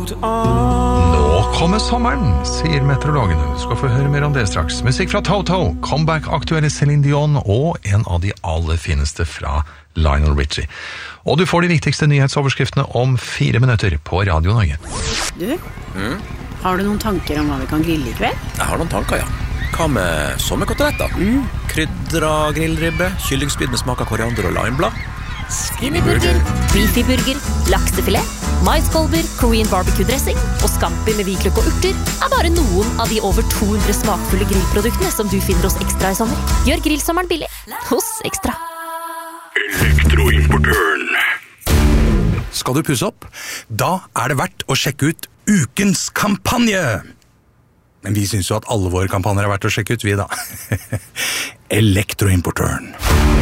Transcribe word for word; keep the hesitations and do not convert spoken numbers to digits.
langt av. Nå kommer sommeren, sier meteorologene. Du skal få høre mer om det straks. Musikk fra Toto, comeback-aktuelle Celine Dion og en av de aller fineste fra Lionel Richie. Og du får de viktigste nyhetsoverskriftene om fire minutter på Radio Norge. Du, mm? har du noen tanker om hva vi kan grille i kveld? Jeg har noen tanker, ja. Hva med sommerkoteletter? Mm. Krydra grillribbe, kyllingspyd med smak av koriander og limeblad. Skinnyburger, beefyburger, laksefilet, maiskolber, Korean barbecue-dressing og scampi med hvitløk og urter er bare noen av de over to hundre smakfulle grillproduktene som du finner hos Ekstra i sommer. Gjør grillsommeren billig hos Ekstra. Elektroimportøren. Skal du pusse opp? Da er det verdt å sjekke ut ukens kampanje. Men vi synes jo at alle våre kampanjer er verdt å sjekke ut, vi da. Elektroimportøren.